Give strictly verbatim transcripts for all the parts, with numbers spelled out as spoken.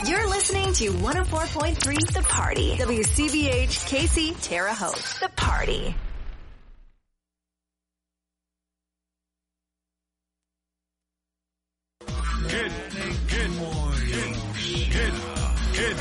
You're listening to one oh four point three The Party. W C B H, Casey, Terre Haute. The Party. Good, good morning. Good, good.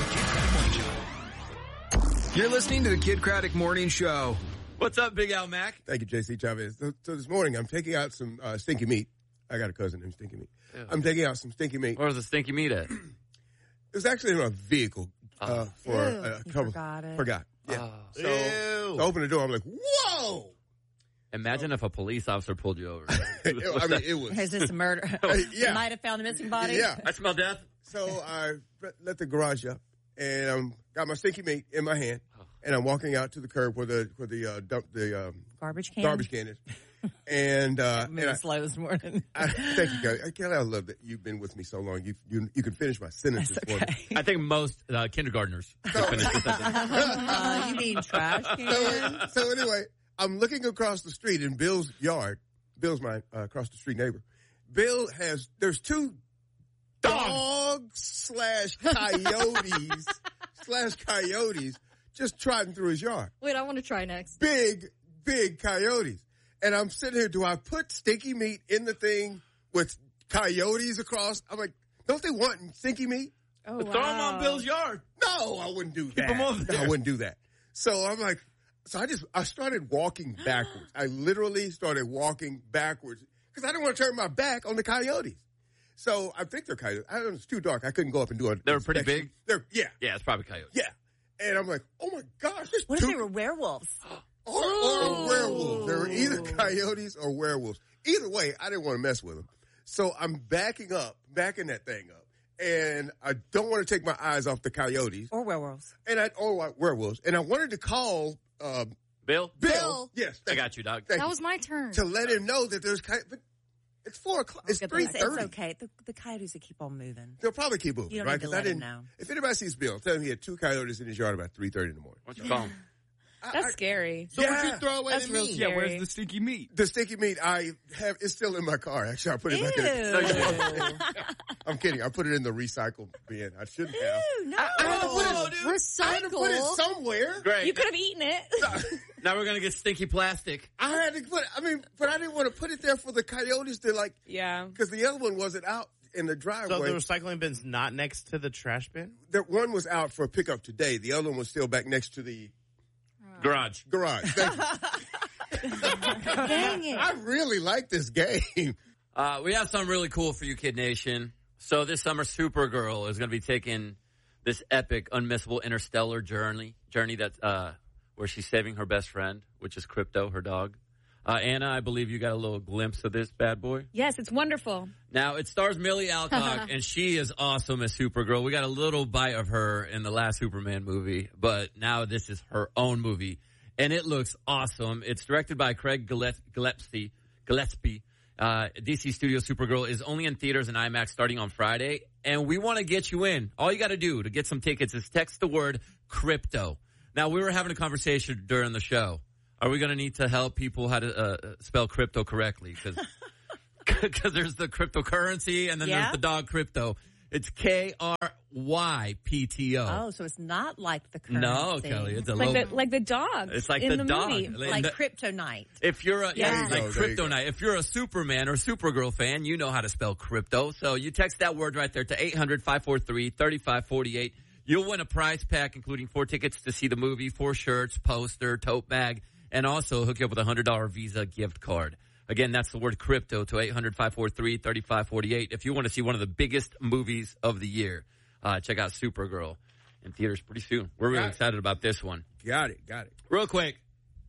You're listening to the Kid Craddock Morning Show. What's up, Big Al Mac? Thank you, J C Chavez. So, so this morning, I'm taking out some uh, stinky meat. I got a cousin named Stinky Meat. Ew. I'm taking out some stinky meat. Where was the stinky meat at? It was actually in a vehicle uh, oh. for Ew, a couple. Forgot it. Forgot. Yeah. Oh. So, so I opened the door. I'm like, whoa! Imagine if a police officer pulled you over. I mean, it was. Is this a murder? Yeah. Might have found a missing body. Yeah. I smell death. So I let the garage up, and um, got my stinky meat in my hand, and I'm walking out to the curb where the where the uh, dump the um, garbage can garbage can is. And uh, moving slow this morning. I, thank you, Kelly. Kelly, I love that you've been with me so long. You you, you can finish my sentences okay. for me. I think most uh, kindergartners So, can finish this sentence. uh, you mean trash can? So, so anyway, I'm looking across the street in Bill's yard. Bill's my uh, across the street neighbor. Bill has there's two dogs slash coyotes slash coyotes just trotting through his yard. Wait, I want to try next. Big, big coyotes. And I'm sitting here, do I put stinky meat in the thing with coyotes across? I'm like, don't they want stinky meat? Oh, Throw them wow. on Bill's yard. No, I wouldn't do that. them over No, there. I wouldn't do that. So I'm like, so I just, I started walking backwards. I literally started walking backwards because I didn't want to turn my back on the coyotes. So I think they're coyotes. I don't know, it's too dark. I couldn't go up and do it. They were pretty big? They're, yeah. Yeah, it's probably coyotes. Yeah. And I'm like, oh my gosh. There's What two, if they were werewolves? Or, or werewolves. They were either coyotes or werewolves. Either way, I didn't want to mess with them. So I'm backing up, backing that thing up. And I don't want to take my eyes off the coyotes. Or werewolves. And I, or werewolves. And I wanted to call, um, Bill? Bill. Bill. Yes. I got you, dog. Thank That you. was my turn. To let him know that there's, coy- but it's four o'clock. It's It's, three it's thirty. okay. The, the coyotes will keep on moving. They'll probably keep moving, You don't right? need to Because I let him didn't know. If anybody sees Bill, tell him he had two coyotes in his yard about three thirty in the morning. Why don't you call him? That's I, scary. So Yeah. what'd you throw away That's the real meat? scary. Yeah, where's the stinky meat? The sticky meat I have is still in my car. Actually, I put it back in. Ew. I'm kidding. I put it in the recycle bin. I shouldn't have. Ew, no. I had to put it, I had to put it Recycle. somewhere. Great. You could have eaten it. Now we're going to get stinky plastic. I had to put it, I mean, but I didn't want to put it there for the coyotes to like, Yeah. because the other one wasn't out in the So driveway. the recycling bin's not next to the trash bin? The one was out for pickup today. The other one was still back next to the Garage. garage. Thank you. Dang it. I really like this game. Uh, we have something really cool for you, Kid Nation. So this summer, Supergirl is going to be taking this epic, unmissable interstellar journey, journey that uh, where she's saving her best friend, which is Crypto, her dog. Uh, Anna, I believe you got a little glimpse of this bad boy. Yes, it's wonderful. Now, it stars Millie Alcock, and she is awesome as Supergirl. We got a little bite of her in the last Superman movie, but now this is her own movie, and it looks awesome. It's directed by Craig Gillespie. Gillespie, Gillespie. Uh, D C Studio Supergirl is only in theaters and IMAX starting on Friday, and we want to get you in. All you got to do to get some tickets is text the word crypto. Now, we were having a conversation during the show. Are we going to need to help people how to uh, spell crypto correctly? Because there's the cryptocurrency and then Yeah? there's the dog crypto. It's K R Y P T O. Oh, so it's not like the currency. No, Kelly, it's a Like low. the like the dog. It's like in the the, dog. movie. Like the- kryptonite. If you're a yeah, Yeah. it's There like you go, there you go. Kryptonite. If you're a Superman or Supergirl fan, you know how to spell crypto. So you text that word right there to eight hundred, five four three, three five four eight. You'll win a prize pack including four tickets to see the movie, four shirts, poster, tote bag, and also hook you up with a one hundred dollars Visa gift card. Again, that's the word crypto to eight hundred, five four three, three five four eight. If you want to see one of the biggest movies of the year, uh, check out Supergirl in theaters pretty soon. We're really Got it. excited about this one. Got it. Got it. Real quick,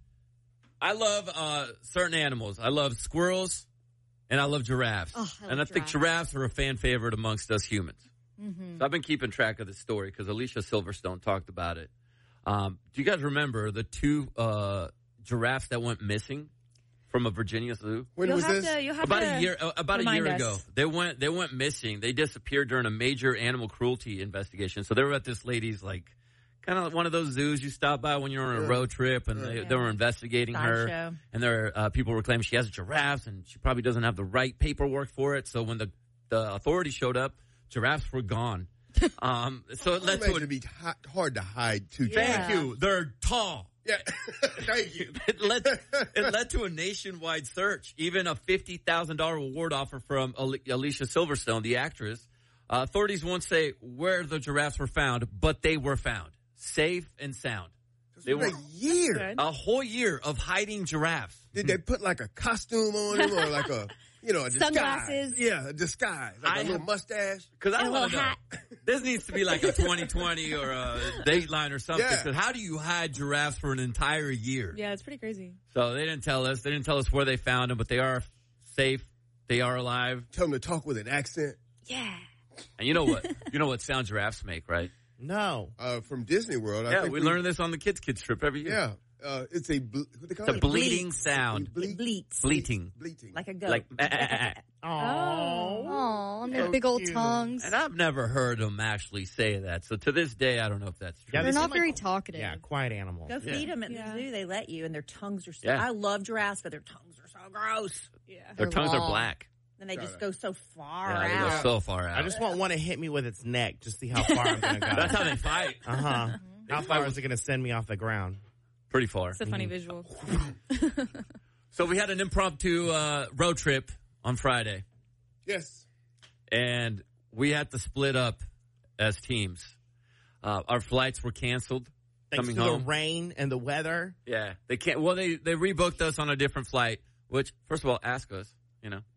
I love uh, certain animals. I love squirrels, and I love giraffes. Oh, I love and I think giraffes. giraffes are a fan favorite amongst us humans. Mm-hmm. So I've been keeping track of this story because Alicia Silverstone talked about it. Um, do you guys remember the two uh, giraffes that went missing from a Virginia zoo? When You'll was have this? to. You'll have About to a year. Uh, about a remind year us. ago, they went. They went missing. They disappeared during a major animal cruelty investigation. So they were at this lady's like, kind of one of those zoos you stop by when you're on a Yeah. road trip, and they, Yeah. they were investigating her. Sideshow. And there, uh, people were claiming she has giraffes, and she probably doesn't have the right paperwork for it. So when the the authorities showed up, giraffes were gone. Um, so it led to Imagine a, it'd be hot, hard to hide too. thank you. They're tall. Yeah. Thank you. It led, it led to a nationwide search, even a fifty thousand dollars reward offer from Ali- Alicia Silverstone, the actress. Uh, authorities won't say where the giraffes were found, but they were found, safe and sound. They For were a year. Good. a whole year of hiding giraffes. Did they put like a costume on him or like a, you know, a disguise? Sunglasses. Yeah, a disguise. Like I a little have- mustache. Because I And a want to little know. hat. This needs to be like a twenty twenty or a Dateline or something. Yeah. Because how do you hide giraffes for an entire year? Yeah, it's pretty crazy. So they didn't tell us. They didn't tell us where they found them, but they are safe. They are alive. Tell him to talk with an accent. Yeah. And you know what? You know what sound giraffes make, right? No. Uh, from Disney World. I Yeah, think we learn this on the Kids Kids trip every year. Yeah. Uh, it's a, ble- what they call It's a it? bleating bleats. sound. Ble- It bleats. Bleating. bleating. Like a goat. Like, eh, eh, eh, eh. Oh. Oh, and their So big old cute. tongues. And I've never heard them actually say that. So to this day, I don't know if that's true. Yeah, They're they not seem like- very talkative. Yeah, quiet animals. Go Yeah. feed them at Yeah. the zoo. They let you, and their tongues are so. Yeah. I love giraffes, but their tongues are so gross. Yeah. Their They're tongues are long. black. And they Got just it. go so far Yeah, they go out. so far out. I just want one to hit me with its neck, just see how far I'm gonna go. That's how they fight. Uh huh. How far is it gonna send me off the ground? Pretty far. It's a funny visual. So we had an impromptu uh, road trip on Friday, Yes. and we had to split up as teams. Uh, our flights were canceled. Thanks coming to home. the rain and the weather. Yeah, they can't. Well, they they rebooked us on a different flight. Which, first of all, ask us. You know.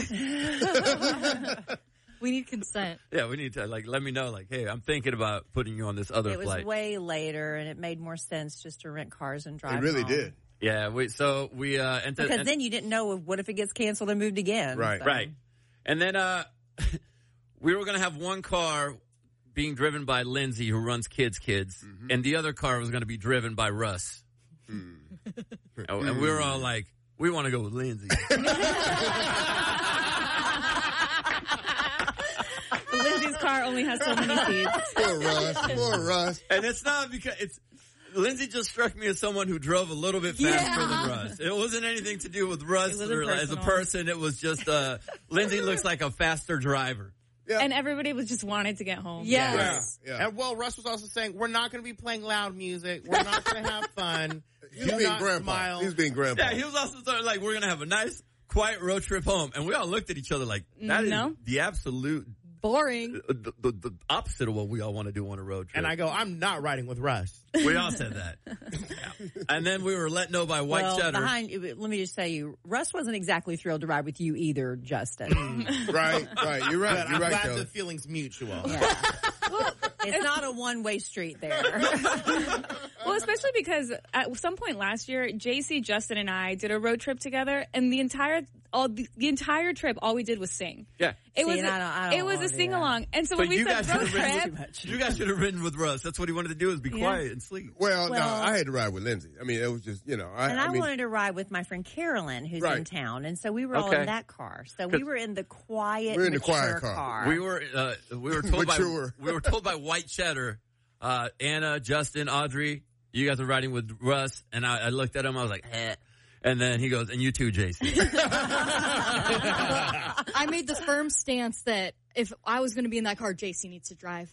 We need consent. Yeah, we need to like let me know. Like, hey, I'm thinking about putting you on this other It was flight. way later, and it made more sense just to rent cars and drive. It really home. did. Yeah, we so we uh and Because and, then you didn't know what if it gets canceled and moved again. Right. So- right, and then uh we were gonna have one car being driven by Lindsay, who runs Kids Kids, Mm-hmm. and the other car was gonna be driven by Russ. Mm. and, and we were all like, we want to go with Lindsay. Lindsay's car only has so many seats. Poor Russ. Poor Russ. And it's not because it's Lindsay just struck me as someone who drove a little bit faster Yeah. than Russ. It wasn't anything to do with Russ It wasn't or as a personal. person. It was just uh, Lindsay looks like a faster driver. Yeah. And everybody was just wanted to get home. Yes. Yeah. Yeah. And well, Russ was also saying we're not going to be playing loud music. We're not going to have fun. He's Do being not grandpa. smile. He's being grandpa. Yeah, he was also sort of like, we're gonna have a nice, quiet road trip home, and we all looked at each other like, that is No. the absolute Boring. uh, the, the, the opposite of what we all want to do on a road trip. And I go, I'm not riding with Russ. we all said that. Yeah. And then we were let know by White well, Cheddar. behind, let me just say, you, Russ wasn't exactly thrilled to ride with you either, Justin. Right, right. You're right. But You're I'm right, glad Kelly. the feeling's mutual. Yeah. It's not a one-way street there. Well, especially because at some point last year, J C, Justin, and I did a road trip together, and the entire all the, the entire trip, all we did was sing. yeah. It See, was and a, I don't- I don't it was wanna a do sing along, and so But when we you said guys road should have trip, ridden with, you guys should have ridden with Russ. That's what he wanted to do is be Yeah. quiet and sleep. Well, no, Well- I had to ride with Lindsay. I mean, it was just, you know. I, And I, I mean, wanted to ride with my friend Carolyn, who's Right. in town, and so we were all Okay. in that car. So 'Cause- we were in the quiet, We're in the mature quiet car. We were uh, we were told by Mature. we were told by White Cheddar, uh, Anna, Justin, Audrey, you guys are riding with Russ, and I, I looked at him. I was like, eh. And then he goes, and you too, Jason. I made the firm stance that if I was going to be in that car, J C needs to drive.